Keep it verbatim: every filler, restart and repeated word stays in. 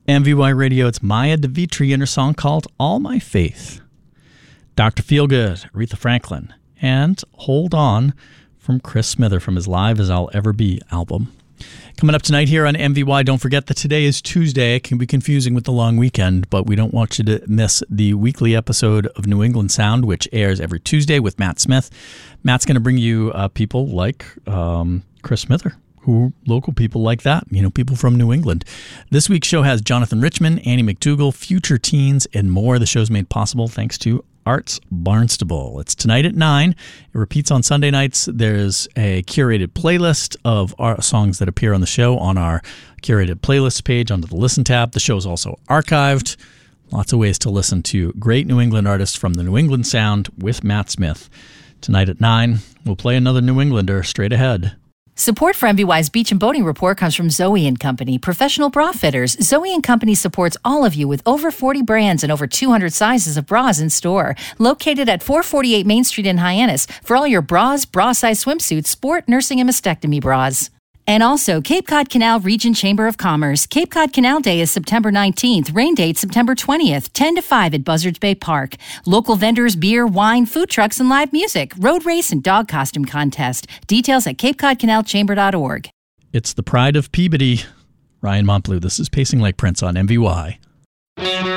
M V Y Radio, it's Maya DeVitri and her song called All My Faith. Doctor Feelgood, Aretha Franklin, and Hold On from Chris Smither from his Live As I'll Ever Be album. Coming up tonight here on M V Y, don't forget that today is Tuesday. It can be confusing with the long weekend, but we don't want you to miss the weekly episode of New England Sound, which airs every Tuesday with Matt Smith. Matt's going to bring you uh, people like um, Chris Smither, who local people like that, you know, people from New England. This week's show has Jonathan Richman, Annie McDougall, Future Teens, and more. The show's made possible thanks to Arts Barnstable. It's tonight at nine. It repeats on Sunday nights. There's a curated playlist of our songs that appear on the show on our curated playlist page under the Listen tab. The show is also archived. Lots of ways to listen to great New England artists from the New England Sound with Matt Smith. Tonight at nine, we'll play another New Englander straight ahead. Support for M V Y's Beach and Boating Report comes from Zoe and Company, professional bra fitters. Zoe and Company supports all of you with over forty brands and over two hundred sizes of bras in store. Located at four forty-eight Main Street in Hyannis for all your bras, bra-size swimsuits, sport, nursing, and mastectomy bras. And also, Cape Cod Canal Region Chamber of Commerce. Cape Cod Canal Day is September nineteenth. Rain date September twentieth, ten to five at Buzzards Bay Park. Local vendors, beer, wine, food trucks, and live music. Road race and dog costume contest. Details at cape cod canal chamber dot org. It's the pride of Peabody. Ryan Montbleu. This is Pacing Like Prince on M V Y.